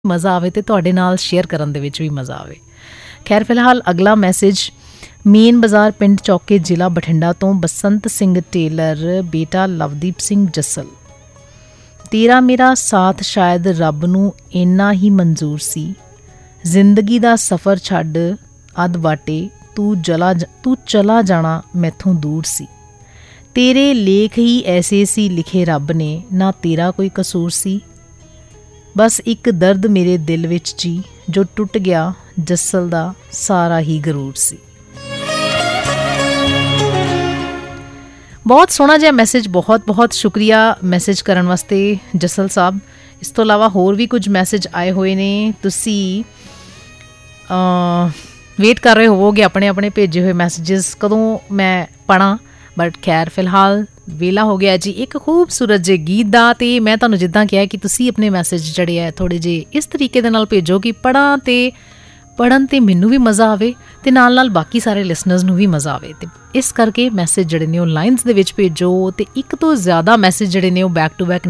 ਮਜ਼ਾ ਆਵੇ ਅਤੇ ਤੁਹਾਡੇ ਨਾਲ ਸ਼ੇਅਰ ਕਰਨ ਦੇ ਵਿੱਚ ਵੀ ਮਜ਼ਾ ਆਵੇ। ਖੈਰ ਫਿਲਹਾਲ ਅਗਲਾ ਮੈਸੇਜ ਮੇਨ ਬਾਜ਼ਾਰ ਪਿੰਡ ਚੌਕੇ ਜ਼ਿਲ੍ਹਾ ਬਠਿੰਡਾ ਤੋਂ ਬਸੰਤ ਸਿੰਘ ਟੇਲਰ, ਬੇਟਾ ਲਵਦੀਪ ਸਿੰਘ ਜੱਸਲ। ਤੇਰਾ ਮੇਰਾ ਸਾਥ ਸ਼ਾਇਦ ਰੱਬ ਨੂੰ ਇੰਨਾ ਹੀ ਮਨਜ਼ੂਰ ਸੀ, ਜ਼ਿੰਦਗੀ ਦਾ ਸਫ਼ਰ ਛੱਡ ਅੱਧ ਵਾਟੇ ਤੂੰ ਚਲਾ ਜਾਣਾ ਮੈਥੋਂ ਦੂਰ ਸੀ। ਤੇਰੇ ਲੇਖ ਹੀ ਐਸੇ ਸੀ ਲਿਖੇ ਰੱਬ ਨੇ, ਨਾ ਤੇਰਾ ਕੋਈ ਕਸੂਰ ਸੀ। ਬਸ ਇੱਕ ਦਰਦ ਮੇਰੇ ਦਿਲ ਵਿੱਚ ਜੀ, ਜੋ ਟੁੱਟ ਗਿਆ ਜੱਸਲ ਦਾ ਸਾਰਾ ਹੀ ਗਰੂਰ ਸੀ। ਬਹੁਤ ਸੋਹਣਾ ਜਿਹਾ ਮੈਸੇਜ, ਬਹੁਤ ਬਹੁਤ ਸ਼ੁਕਰੀਆ ਮੈਸੇਜ ਕਰਨ ਵਾਸਤੇ ਜੱਸਲ ਸਾਹਿਬ। ਇਸ ਤੋਂ ਇਲਾਵਾ ਹੋਰ ਵੀ ਕੁਝ ਮੈਸੇਜ ਆਏ ਹੋਏ ਨੇ, ਤੁਸੀਂ ਵੇਟ ਕਰ ਰਹੇ ਹੋਵੋਗੇ ਆਪਣੇ ਆਪਣੇ ਭੇਜੇ ਹੋਏ ਮੈਸੇਜਿਸ ਕਦੋਂ ਮੈਂ ਪੜ੍ਹਾਂ, ਬਟ ਖੈਰ ਫਿਲਹਾਲ ਵੇਲਾ ਹੋ ਗਿਆ ਜੀ ਇੱਕ ਖੂਬਸੂਰਤ ਜਿਹੇ ਗੀਤ ਦਾ। ਅਤੇ ਮੈਂ ਤੁਹਾਨੂੰ ਜਿੱਦਾਂ ਕਿਹਾ ਕਿ ਤੁਸੀਂ ਆਪਣੇ ਮੈਸੇਜ ਜਿਹੜੇ ਹੈ ਥੋੜ੍ਹੇ ਜਿਹੇ ਇਸ ਤਰੀਕੇ ਦੇ ਨਾਲ ਭੇਜੋ ਕਿ ਪੜ੍ਹਨ 'ਤੇ ਮੈਨੂੰ ਵੀ ਮਜ਼ਾ ਆਵੇ ਅਤੇ ਨਾਲ ਨਾਲ ਬਾਕੀ ਸਾਰੇ ਲਿਸਨਰਸ ਨੂੰ ਵੀ ਮਜ਼ਾ ਆਵੇ। ਅਤੇ ਇਸ ਕਰਕੇ ਮੈਸੇਜ ਜਿਹੜੇ ਨੇ ਉਹ ਲਾਈਨਸ ਦੇ ਵਿੱਚ ਭੇਜੋ, ਅਤੇ ਇੱਕ ਤੋਂ ਜ਼ਿਆਦਾ ਮੈਸੇਜ ਜਿਹੜੇ ਨੇ ਉਹ ਬੈਕ ਟੂ ਬੈਕ